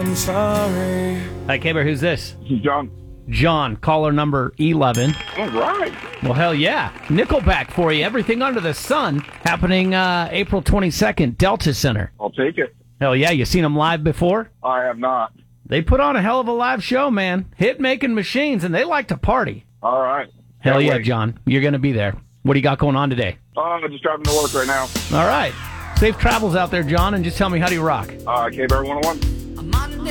I'm sorry. Hi, K-Bear, who's this? John. John, caller number 11. All right. Well, hell yeah. Nickelback for you. Everything Under the Sun happening April 22nd, Delta Center. I'll take it. Hell yeah. You seen them live before? I have not. They put on a hell of a live show, man. Hit-making machines, and they like to party. All right. Hell Can't yeah, wait. John. You're going to be there. What do you got going on today? Just driving to work right now. All right. Safe travels out there, John, and just tell me, how do you rock? K-Bear 101.